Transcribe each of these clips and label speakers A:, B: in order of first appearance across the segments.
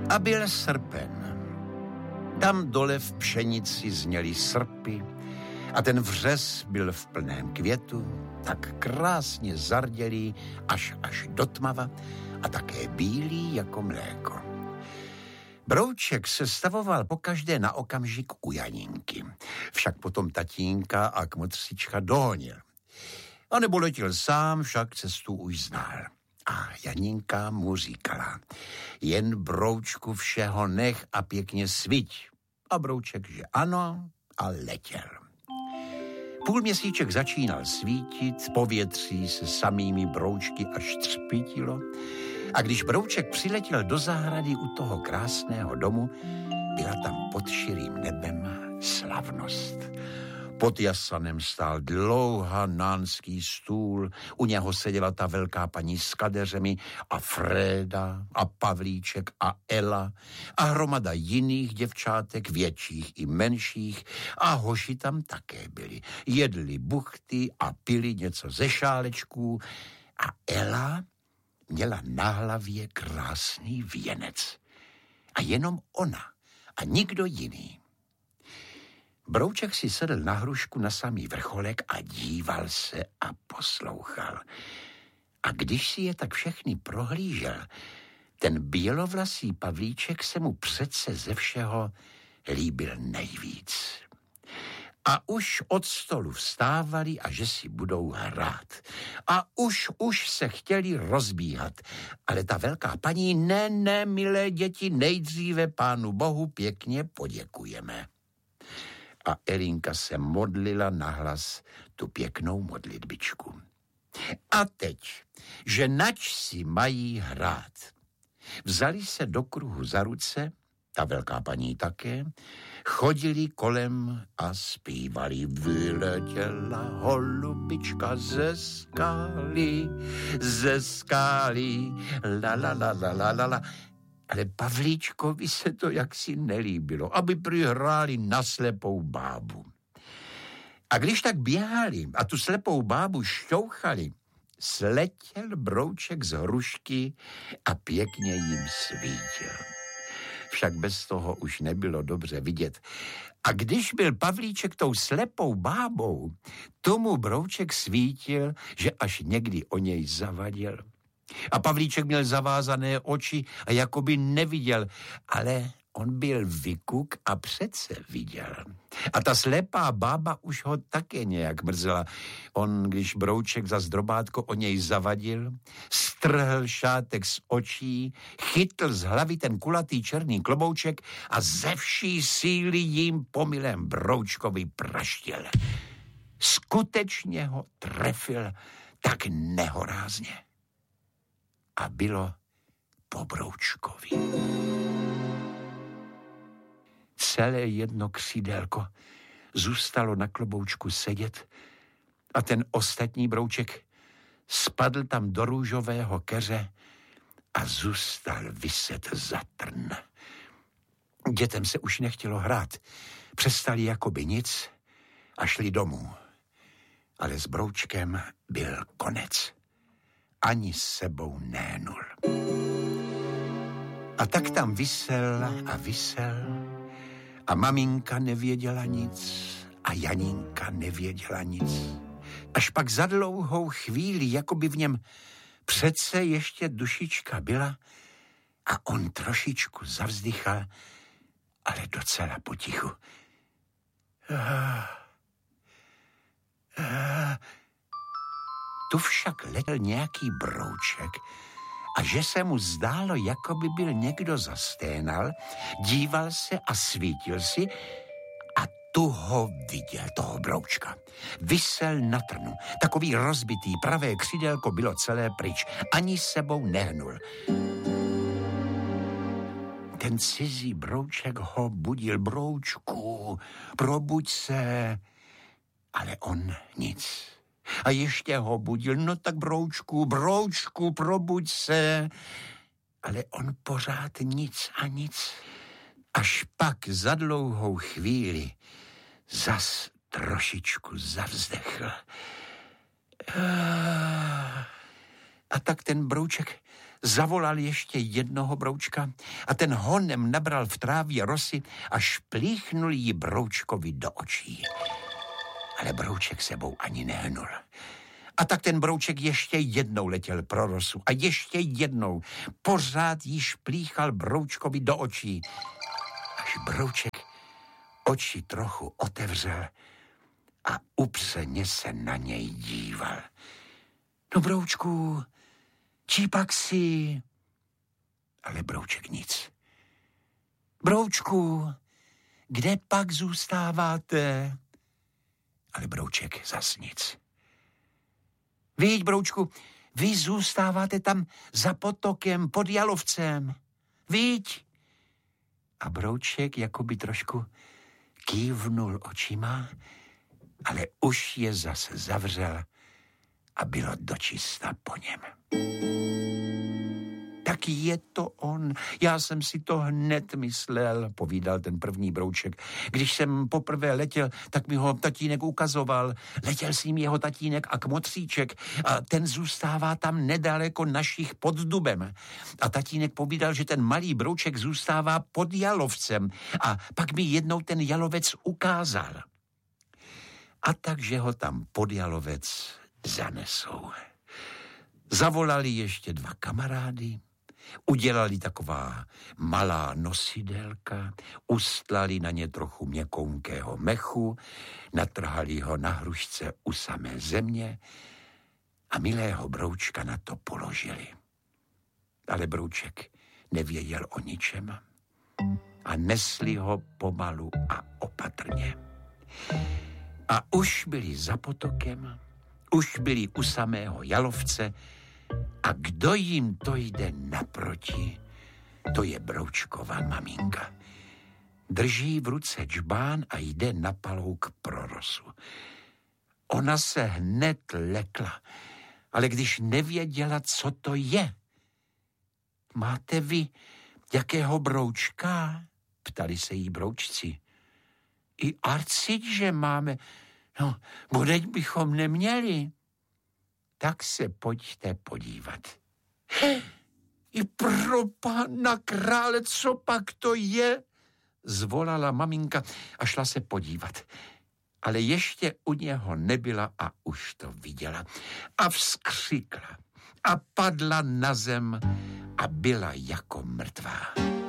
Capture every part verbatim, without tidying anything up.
A: A byl srpen. Tam dole v pšenici zněly srpy a ten vřes byl v plném květu, tak krásně zardělý až až do tmava a také bílý jako mléko. Brouček se stavoval pokaždé na okamžik u Janinky, však potom tatínka a kmotřička dohonil. A nebo letěl sám, však cestu už znal. A Janinka mu říkala, jen Broučku všeho nech a pěkně sviť. A Brouček, že ano, a letěl. Půlměsíček začínal svítit, povětří se samými broučky až třpitilo. A když Brouček přiletěl do zahrady u toho krásného domu, byla tam pod širým nebem slavnost. Pod jasanem stál dlouhanánský stůl, u něho seděla ta velká paní s kadeřemi a Fréda a Pavlíček a Ela a hromada jiných děvčátek, větších i menších, a hoši tam také byli. Jedli buchty a pili něco ze šálečků a Ela měla na hlavě krásný věnec. A jenom ona a nikdo jiný. Brouček si sedl na hrušku na samý vrcholek a díval se a poslouchal. A když si je tak všechny prohlížel, ten bělovlasý Pavlíček se mu přece ze všeho líbil nejvíc. A už od stolu vstávali a že si budou hrát. A už, už se chtěli rozbíhat. Ale ta velká paní, ne, ne, milé děti, nejdříve Pánu Bohu pěkně poděkujeme. A Elinka se modlila nahlas tu pěknou modlitbičku. A teď, že nač si mají hrát. Vzali se do kruhu za ruce, ta velká paní také, chodili kolem a zpívali. Vyletěla holubička ze skály, ze skály, la la la la la la la. Ale Pavlíčkovi se to jaksi nelíbilo, aby přihráli na slepou bábu. A když tak běhali a tu slepou bábu šťouchali, sletěl Brouček z hrušky a pěkně jim svítil. Však bez toho už nebylo dobře vidět. A když byl Pavlíček tou slepou bábou, tomu Brouček svítil, že až někdy o něj zavadil. A Pavlíček měl zavázané oči a jakoby neviděl, ale on byl vykuk a přece viděl. A ta slepá bába už ho také nějak mrzela. On, když Brouček za zdrobátko o něj zavadil, strhl šátek z očí, chytl z hlavy ten kulatý černý klobouček a ze vší síly jim pomylem Broučkovi praštil. Skutečně ho trefil tak nehorázně. A bylo po Broučkovi. Celé jedno křídélko zůstalo na kloboučku sedět a ten ostatní Brouček spadl tam do růžového keře a zůstal viset za trn. Dětem se už nechtělo hrát. Přestali jakoby nic a šli domů. Ale s Broučkem byl konec. Ani s sebou nénul. A tak tam visel a visel a maminka nevěděla nic a Janinka nevěděla nic. Až pak za dlouhou chvíli, jako by v něm přece ještě dušička byla a on trošičku zavzdychal, ale docela potichu. Ah, ah, Tu však letěl nějaký Brouček a že se mu zdálo, jako by byl někdo zasténal, díval se a svítil si a tu ho viděl, toho Broučka. Visel na trnu, takový rozbitý, pravé křídelko bylo celé pryč, ani sebou nehnul. Ten cizí Brouček ho budil. Broučku, probuď se, ale on nic. A ještě ho budil, no tak Broučku, Broučku, probuď se. Ale on pořád nic a nic. Až pak za dlouhou chvíli zas trošičku zavzdechl. A tak ten Brouček zavolal ještě jednoho broučka a ten honem nabral v trávě rosy a šplíchnul ji broučkovi do očí. Ale brouček sebou ani nehnul. A tak ten brouček ještě jednou letěl pro rosu a ještě jednou pořád jí šplíchal broučkovi do očí. Až brouček oči trochu otevřel a upřeně se na něj díval. No, broučku, čí pak si? Ale brouček nic. Broučku, kde pak zůstáváte? Ale brouček zas nic. Víď, broučku, vy zůstáváte tam za potokem pod jalovcem. Víď? A brouček jakoby trošku kývnul očima, ale už je zase zavřel a bylo dočista po něm. Tak je to on. Já jsem si to hned myslel, povídal ten první brouček. Když jsem poprvé letěl, tak mi ho tatínek ukazoval. Letěl s ním jeho tatínek a kmotříček a ten zůstává tam nedaleko našich pod dubem. A tatínek povídal, že ten malý brouček zůstává pod jalovcem a pak mi jednou ten jalovec ukázal. A takže ho tam pod jalovec zanesou. Zavolali ještě dva kamarády, udělali taková malá nosidelka, ustlali na ně trochu měkounkého mechu, natrhali ho na hrušce u samé země a milého broučka na to položili. Ale brouček nevěděl o ničem a nesli ho pomalu a opatrně. A už byli za potokem, už byli u samého jalovce a kdo jim to jde naproti, to je broučková maminka. Drží v ruce džbán a jde na palouk pro rosu. Ona se hned lekla, ale když nevěděla, co to je. Máte vy jakého broučka? Ptali se jí broučci. I arciť, že máme. No, bodeď bychom neměli. Tak se pojďte podívat. He, i pro pána krále, co pak to je? Zvolala maminka a šla se podívat. Ale ještě u něho nebyla a už to viděla. A vzkřikla a padla na zem a byla jako mrtvá.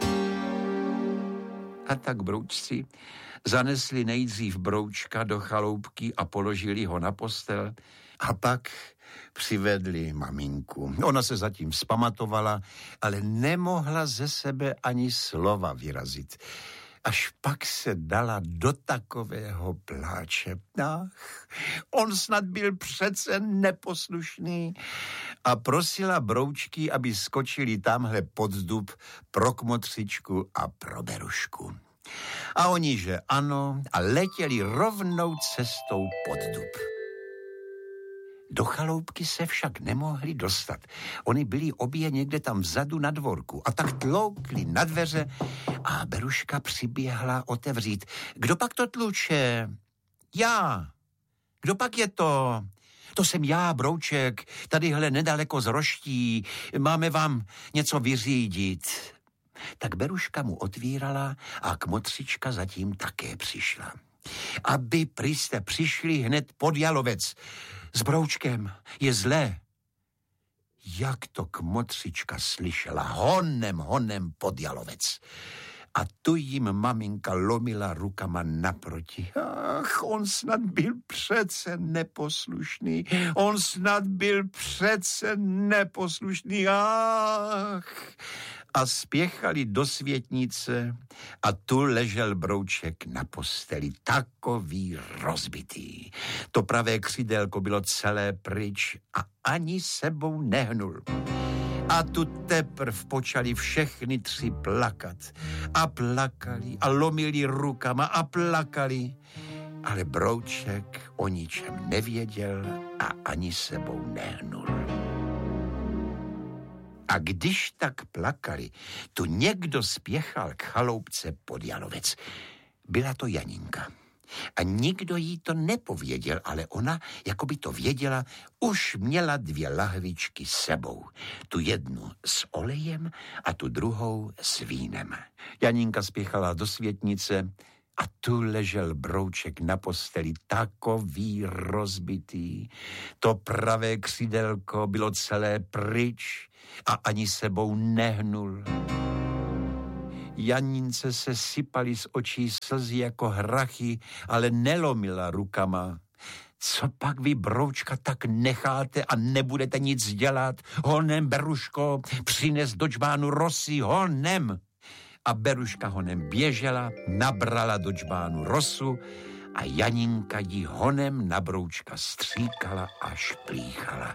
A: A tak broučci zanesli nejdřív broučka do chaloupky a položili ho na postel a pak přivedli maminku. Ona se zatím vzpamatovala, ale nemohla ze sebe ani slova vyrazit. Až pak se dala do takového pláče. Ach, on snad byl přece neposlušný a prosila broučky, aby skočili tamhle pod dub pro kmotřičku a pro berušku. A oni, že ano, a letěli rovnou cestou pod dub. Do chaloupky se však nemohli dostat. Oni byli obě někde tam vzadu na dvorku a tak tloukli na dveře a beruška přiběhla otevřít. Kdo pak to tluče? Já. Kdo pak je to? To jsem já, brouček, tadyhle nedaleko z roští. Máme vám něco vyřídit. Tak beruška mu otvírala a kmotřička zatím také přišla. Aby prýste přišli hned pod jalovec. S broučkem je zlé. Jak to kmotřička slyšela, honem, honem pod jalovec. A tu jim maminka lomila rukama naproti. Ach, on snad byl přece neposlušný. On snad byl přece neposlušný. Ach. A spěchali do světnice a tu ležel brouček na posteli, takový rozbitý. To pravé křidélko bylo celé pryč a ani sebou nehnul. A tu teprv počali všechny tři plakat. A plakali a lomili rukama a plakali. Ale brouček o ničem nevěděl a ani sebou nehnul. A když tak plakali, tu někdo spěchal k chaloupce pod jalovec. Byla to Janinka. A nikdo jí to nepověděl, ale ona, jako by to věděla, už měla dvě lahvičky s sebou. Tu jednu s olejem a tu druhou s vínem. Janinka spěchala do světnice a tu ležel Brouček na posteli takový rozbitý. To pravé křídelko bylo celé pryč a ani sebou nehnul. Janince se sypaly z očí slzy jako hrachy, ale nelomila rukama. Co pak vy, Broučka, tak necháte a nebudete nic dělat? Honem, Beruško, přines do džbánu rosy, honem! A Beruška honem běžela, nabrala do džbánu rosu a Janinka jí honem na Broučka stříkala a šplíchala.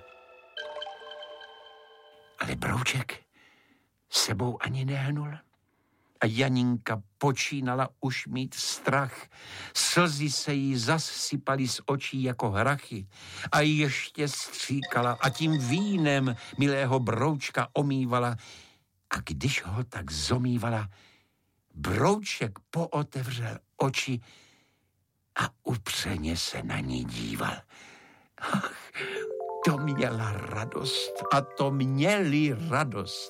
A: Ale Brouček sebou ani nehnul. A Janinka počínala už mít strach. Slzy se jí zas sypaly z očí jako hrachy. A ještě stříkala a tím vínem milého Broučka omývala. A když ho tak zomývala, Brouček pootevřel oči a upřeně se na ní díval. Ach, to měla radost a to měli radost.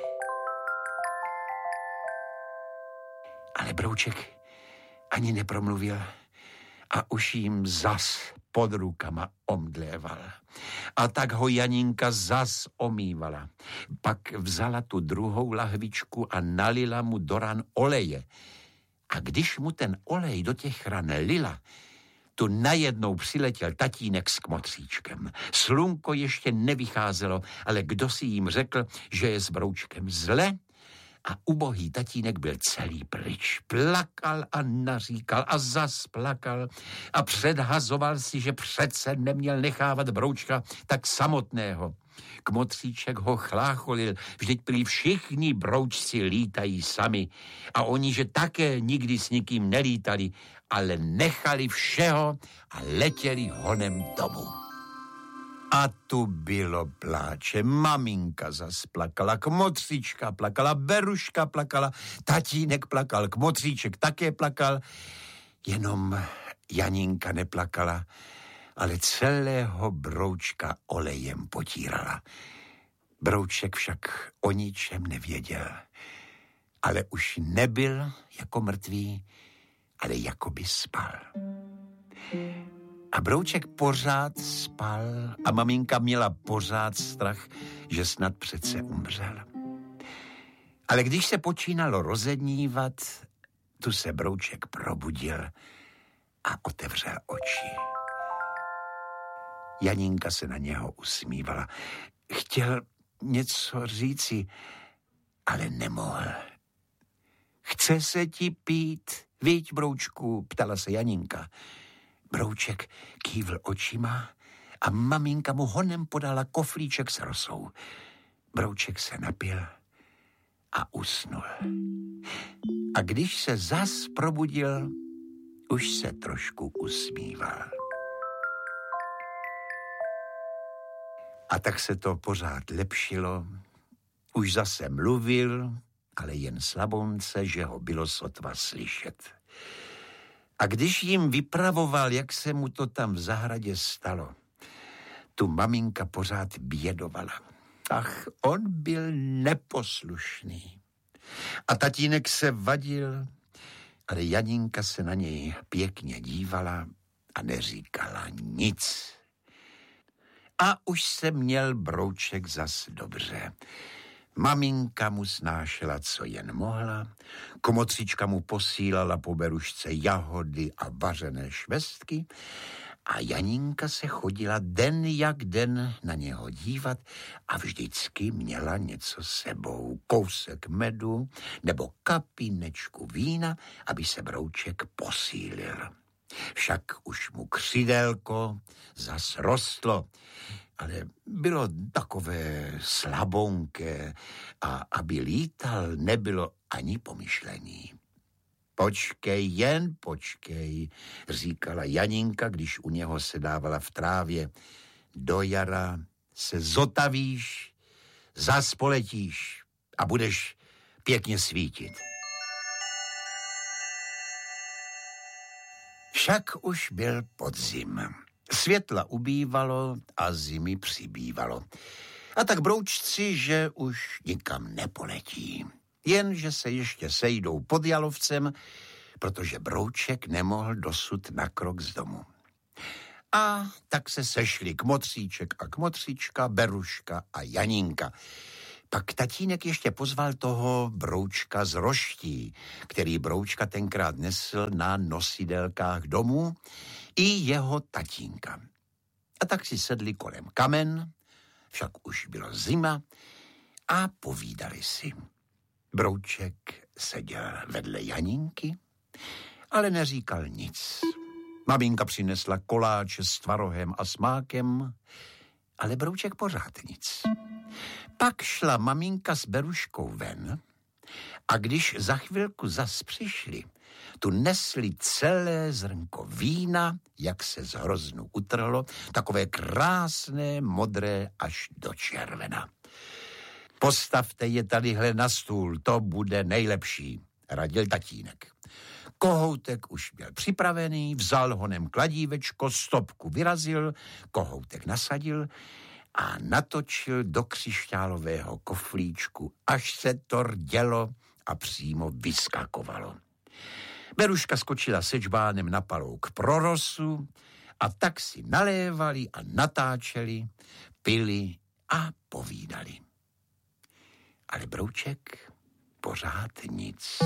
A: Ale Brouček ani nepromluvil a už jim zas pod rukama omdléval. A tak ho Janinka zas omývala. Pak vzala tu druhou lahvičku a nalila mu do ran oleje. A když mu ten olej do těch ran lila, tu najednou přiletěl tatínek s kmotříčkem. Slunko ještě nevycházelo, ale kdo si jim řekl, že je s Broučkem zle? A ubohý tatínek byl celý pryč. Plakal a naříkal a zas plakal a předhazoval si, že přece neměl nechávat Broučka tak samotného. Kmotříček ho chlácholil, vždyť prý všichni Broučci lítají sami a oni, že také nikdy s nikým nelítali, ale nechali všeho a letěli honem domů. A tu bylo pláče. Maminka zas plakala, kmotříčka plakala, Beruška plakala, tatínek plakal, kmotříček také plakal. Jenom Janinka neplakala, ale celého Broučka olejem potírala. Brouček však o ničem nevěděl, ale už nebyl jako mrtvý, ale jako by spal. A Brouček pořád spal a maminka měla pořád strach, že snad přece umřel. Ale když se počínalo rozednívat, tu se Brouček probudil a otevřel oči. Janinka se na něho usmívala. Chtěl něco říci, ale nemohl. Chce se ti pít, viď, Broučku, ptala se Janinka. Brouček kývl očima a maminka mu honem podala koflíček s rosou. Brouček se napil a usnul. A když se zas probudil, už se trošku usmíval. A tak se to pořád lepšilo. Už zase mluvil, ale jen slabonce, že ho bylo sotva slyšet. A když jim vypravoval, jak se mu to tam v zahradě stalo, tu maminka pořád bědovala. Ach, on byl neposlušný. A tatínek se vadil, ale Janinka se na něj pěkně dívala a neříkala nic. A už se měl Brouček zas dobře. Maminka mu snášela, co jen mohla, komotříčka mu posílala po Berušce jahody a vařené švestky a Janinka se chodila den jak den na něho dívat a vždycky měla něco s sebou, kousek medu nebo kapínečku vína, aby se Brouček posílil. Však už mu křidélko zas rostlo, ale bylo takové slabonké a aby lítal, nebylo ani pomyšlení. Počkej, jen počkej, říkala Janinka, když u něho sedávala v trávě. Do jara se zotavíš, zas poletíš a budeš pěkně svítit. Však už byl podzim. Světla ubývalo a zimy přibývalo. A tak broučci, že už nikam nepoletí. Jenže se ještě sejdou pod Jalovcem, protože brouček nemohl dosud na krok z domu. A tak se sešli kmotříček a kmotříčka, Beruška a Janinka. Pak tatínek ještě pozval toho broučka z Roští, který broučka tenkrát nesl na nosidelkách domů, i jeho tatínka. A tak si sedli kolem kamen, však už byla zima, a povídali si. Brouček seděl vedle Janinky, ale neříkal nic. Maminka přinesla koláče s tvarohem a s mákem, ale brouček pořád nic. Pak šla maminka s Beruškou ven a když za chvilku zas přišli, tu nesli celé zrnko vína, jak se z hroznu utrhlo, takové krásné, modré až do červena. Postavte je tadyhle na stůl, to bude nejlepší, radil tatínek. Kohoutek už byl připravený, vzal honem kladívečko, stopku vyrazil, kohoutek nasadil a natočil do křišťálového koflíčku, až se to rdělo a přímo vyskakovalo. Beruška skočila sečbánem na palouk pro rosu a tak si nalévali a natáčeli, pili a povídali. Ale brouček pořád nic.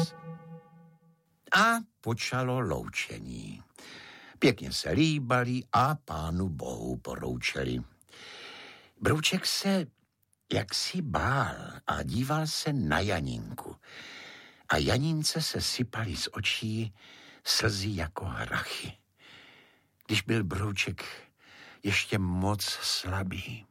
A: A počalo loučení. Pěkně se líbali a pánu bohu poroučeli. Brouček se jaksi bál a díval se na Janinku. A Janince se sypaly z očí slzy jako hrachy. Když byl brouček ještě moc slabý.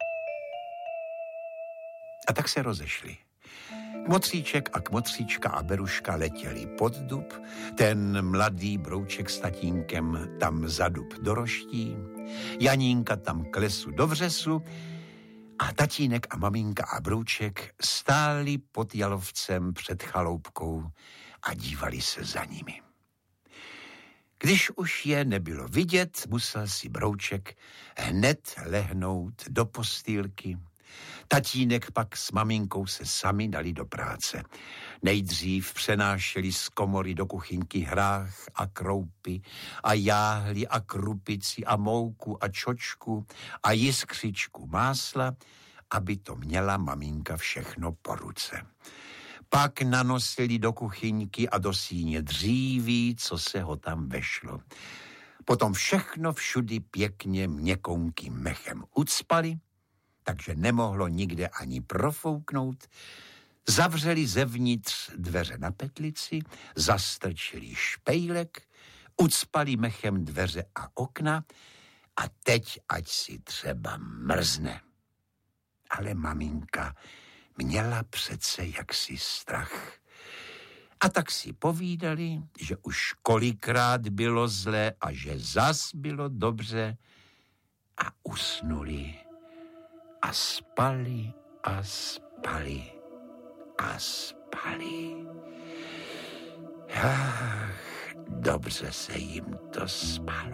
A: A tak se rozešli. Kmotříček a kmotříčka a Beruška letěli pod dub, ten mladý brouček s tatínkem tam za dub do Roští, Janínka tam k lesu do Vřesu a tatínek a maminka a brouček stáli pod Jalovcem před chaloupkou a dívali se za nimi. Když už je nebylo vidět, musel si brouček hned lehnout do postýlky. Tatínek pak s maminkou se sami dali do práce. Nejdřív přenášeli z komory do kuchyňky hrách a kroupy a jáhly a krupici a mouku a čočku a jiskřičku másla, aby to měla maminka všechno po ruce. Pak nanosili do kuchyňky a do síně dříví, co se ho tam vešlo. Potom všechno všudy pěkně měkonkým mechem ucpali, takže nemohlo nikde ani profouknout, zavřeli zevnitř dveře na petlici, zastrčili špejlek, ucpali mechem dveře a okna a teď ať si třeba mrzne. Ale maminka měla přece jaksi strach. A tak si povídali, že už kolikrát bylo zlé a že zas bylo dobře a usnuli. A spali a spali a spali. Ach, dobře se jim to spalo.